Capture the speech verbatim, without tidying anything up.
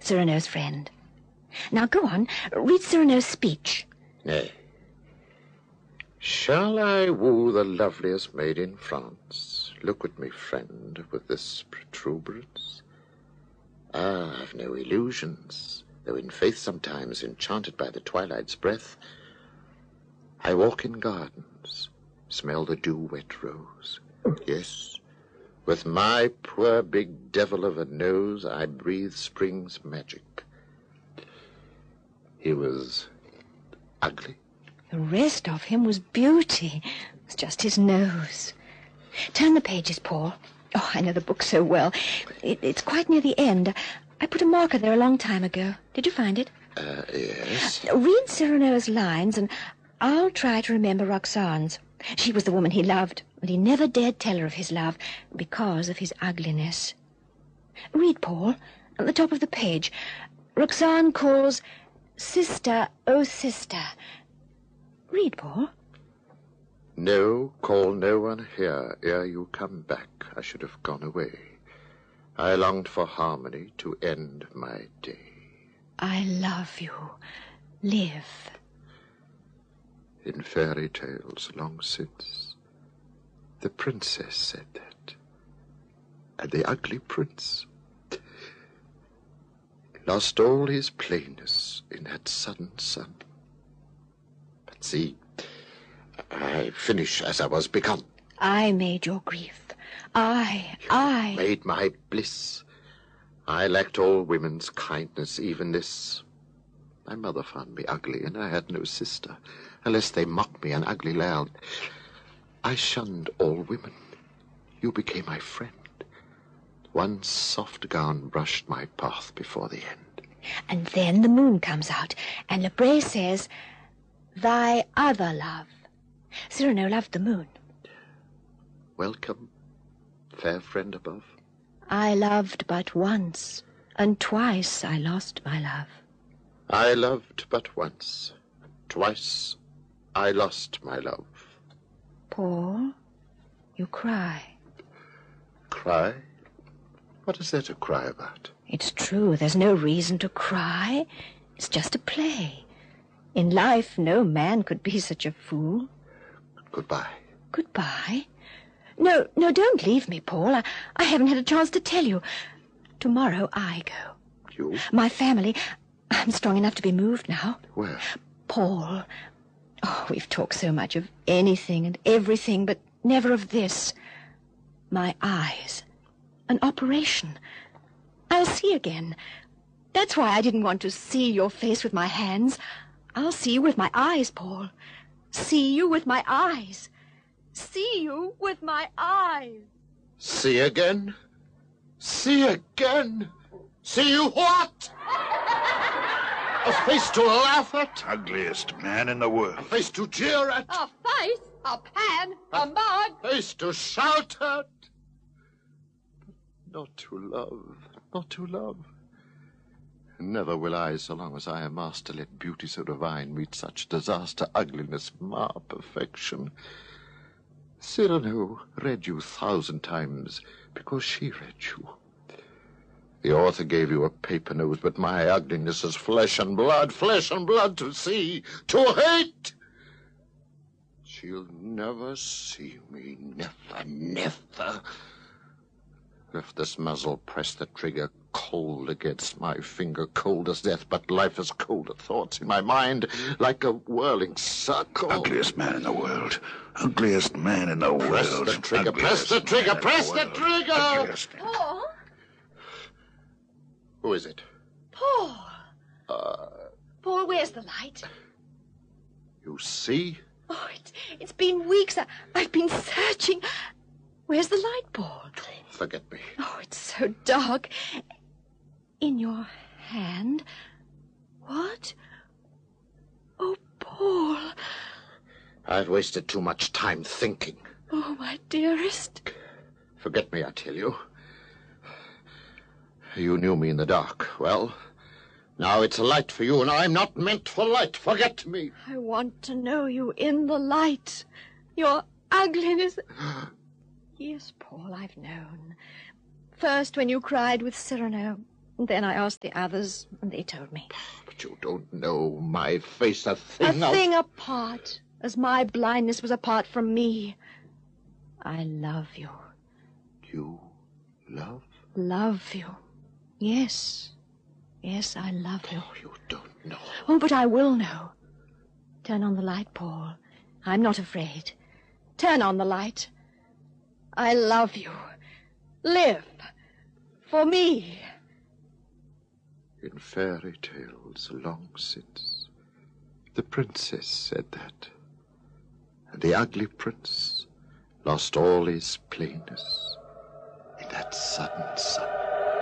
Cyrano's friend. Now go on, read Cyrano's speech. Nay. Shall I woo the loveliest maid in France? Look at me, friend, with this protuberance. Ah, I've no illusions, though in faith sometimes enchanted by the twilight's breath. I walk in gardens, smell the dew-wet rose. Yes, with my poor big devil of a nose, I breathe spring's magic. He was ugly. The rest of him was beauty. It was just his nose. Turn the pages, Paul. Oh, I know the book so well. It, it's quite near the end. I put a marker there a long time ago. Did you find it? Uh, yes. Read Cyrano's lines, and I'll try to remember Roxane's. She was the woman he loved, and he never dared tell her of his love because of his ugliness. Read, Paul, at the top of the page. Roxane calls, "Sister, oh sister." Read, Paul. No, call no one here ere you come back. I should have gone away. I longed for harmony to end my day. I love you. Live. In fairy tales long since, the princess said that. And the ugly prince lost all his plainness in that sudden sun. But see, I finish as I was begun. I made your grief. I, You I... made my bliss. I lacked all women's kindness, even this. My mother found me ugly, and I had no sister, unless they mocked me an ugly lad. I shunned all women. You became my friend. One soft gown brushed my path before the end. And then the moon comes out, and Lebray says, "Thy other love." Cyrano loved the moon. Welcome, fair friend above. I loved but once, and twice I lost my love. I loved but once. Twice I lost my love. Paul, you cry. Cry? What is there to cry about? It's true, there's no reason to cry. It's just a play. In life, no man could be such a fool. Goodbye. Goodbye? No, no, don't leave me, Paul. I, I haven't had a chance to tell you. Tomorrow I go. You? My family. I'm strong enough to be moved now. Where? Paul. Oh, we've talked so much of anything and everything, but never of this. My eyes. An operation. I'll see again. That's why I didn't want to see your face with my hands. I'll see you with my eyes, Paul. See you with my eyes. See you with my eyes. See again? See again? See you what? A face to laugh at? Ugliest man in the world. A face to jeer at? A face, a pan, a mug. A face to shout at? Not to love, not to love. Never will I, so long as I am master, let beauty so divine meet such disaster, ugliness, mar perfection. Cyrano read you thousand times because she read you. The author gave you a paper nose, but my ugliness is flesh and blood, flesh and blood to see, to hate. She'll never see me, never, never. If this muzzle press the trigger cold against my finger, cold as death, but life is colder thoughts in my mind, like a whirling circle. Ugliest man in the world. Ugliest man in the Press world. the trigger, press Ugliest the trigger, man in press the world. trigger! Ugliest. Paul? Who is it? Paul. Uh, Paul, where's the light? you see? Oh, it's, it's been weeks. I, I've been searching. Where's the light, Paul? Forget me. Oh, it's so dark. In your hand? What? Oh, Paul. I've wasted too much time thinking. Oh, my dearest. Forget me, I tell you. You knew me in the dark. Well, now it's a light for you, and I'm not meant for light. Forget me. I want to know you in the light. Your ugliness. Yes, Paul, I've known. First when you cried with Cyrano, And then I asked the others, and they told me. But you don't know my face, a A thing of... thing apart, as my blindness was apart from me. I love you. You love? Love you. Yes. Yes, I love you. Oh, you don't know. Oh, but I will know. Turn on the light, Paul. I'm not afraid. Turn on the light. I love you. Live. For me. In fairy tales long since, the princess said that. And the ugly prince lost all his plainness in that sudden sun.